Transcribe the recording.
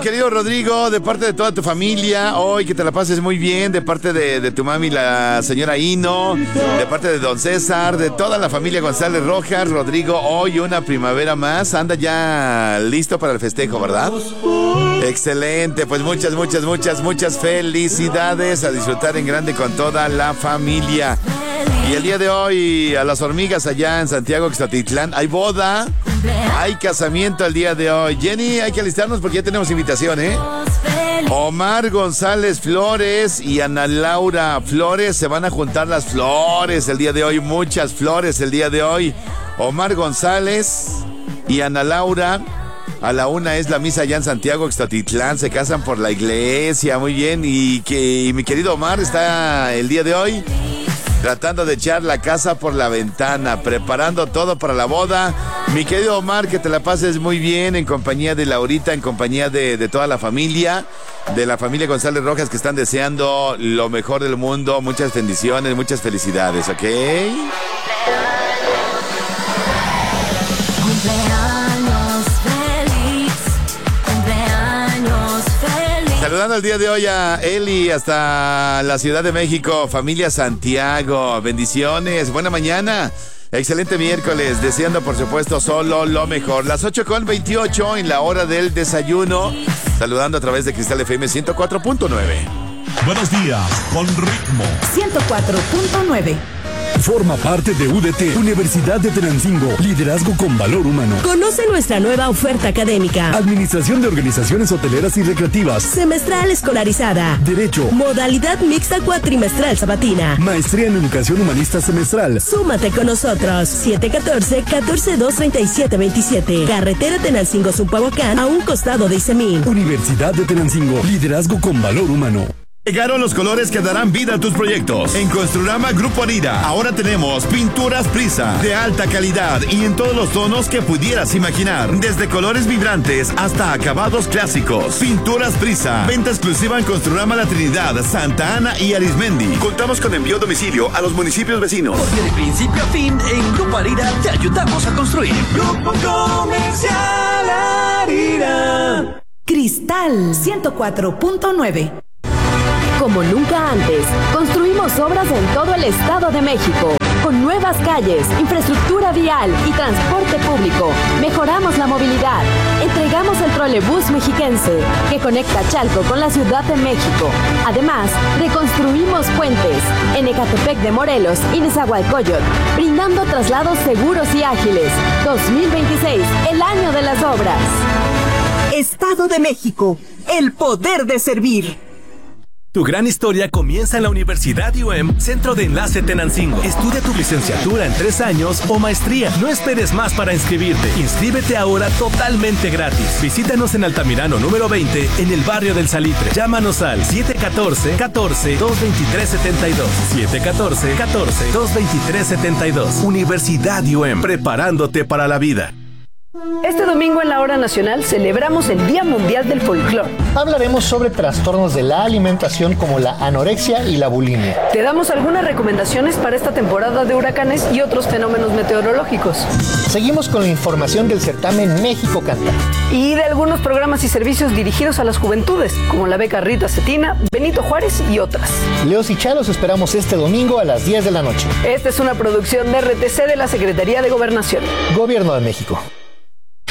querido Rodrigo, de parte de toda tu familia, hoy que te la pases muy bien, de parte de tu mami, la señora Hino, de parte de don César, de toda la familia González Rojas. Rodrigo, hoy una primavera más, anda ya listo para el festejo, ¿verdad? Excelente, pues muchas felicidades, a disfrutar en grande con toda la familia. Y el día de hoy, a las hormigas allá en Santiago, Ixtatitlán, hay boda, hay casamiento el día de hoy. Jenny, hay que alistarnos porque ya tenemos invitación, ¿eh? Omar González Flores y Ana Laura Flores, se van a juntar las flores el día de hoy, muchas flores el día de hoy. Omar González y Ana Laura, a la una es la misa allá en Santiago, Ixtatitlán, se casan por la iglesia, muy bien. Y mi querido Omar está el día de hoy tratando de echar la casa por la ventana, preparando todo para la boda. Mi querido Omar, que te la pases muy bien en compañía de Laurita, en compañía de toda la familia, de la familia González Rojas, que están deseando lo mejor del mundo. Muchas bendiciones, muchas felicidades, ¿ok? Saludando el día de hoy a Eli hasta la Ciudad de México, familia Santiago, bendiciones, buena mañana, excelente miércoles, deseando por supuesto solo lo mejor. Las 8:28 en la hora del desayuno, saludando a través de Cristal FM 104.9. Buenos días, con ritmo 104.9. Forma parte de UDT, Universidad de Tenancingo, liderazgo con valor humano. Conoce nuestra nueva oferta académica. Administración de organizaciones hoteleras y recreativas. Semestral escolarizada. Derecho. Modalidad mixta cuatrimestral sabatina. Maestría en educación humanista semestral. Súmate con nosotros. 714-142-3727. Carretera Tenancingo-Zumpahuacán, a un costado de Isemín. Universidad de Tenancingo, liderazgo con valor humano. Llegaron los colores que darán vida a tus proyectos. En Construrama Grupo Arira, ahora tenemos pinturas Prisa, de alta calidad y en todos los tonos que pudieras imaginar. Desde colores vibrantes hasta acabados clásicos. Pinturas Prisa, venta exclusiva en Construrama La Trinidad, Santa Ana y Arismendi. Contamos con envío a domicilio a los municipios vecinos. Porque de principio a fin, en Grupo Arira te ayudamos a construir. Grupo Comercial Arira. Cristal 104.9. Como nunca antes, construimos obras en todo el Estado de México. Con nuevas calles, infraestructura vial y transporte público, mejoramos la movilidad. Entregamos el trolebús mexiquense, que conecta Chalco con la Ciudad de México. Además, reconstruimos puentes en Ecatepec de Morelos y Nezahualcóyotl, brindando traslados seguros y ágiles. 2026, el año de las obras. Estado de México, el poder de servir. Tu gran historia comienza en la Universidad IUM, Centro de Enlace Tenancingo. Estudia tu licenciatura en 3 años o maestría. No esperes más para inscribirte. Inscríbete ahora totalmente gratis. Visítanos en Altamirano número 20, en el barrio del Salitre. Llámanos al 714-223-72. 714-223-72. Universidad IUM, preparándote para la vida. Este domingo en la Hora Nacional celebramos el Día Mundial del Folclor. Hablaremos sobre trastornos de la alimentación como la anorexia y la bulimia. Te damos algunas recomendaciones para esta temporada de huracanes y otros fenómenos meteorológicos. Seguimos con la información del certamen México Canta. Y de algunos programas y servicios dirigidos a las juventudes, como la beca Rita Cetina, Benito Juárez y otras. Leos y Chalos esperamos este domingo a las 10 de la noche. Esta es una producción de RTC de la Secretaría de Gobernación. Gobierno de México.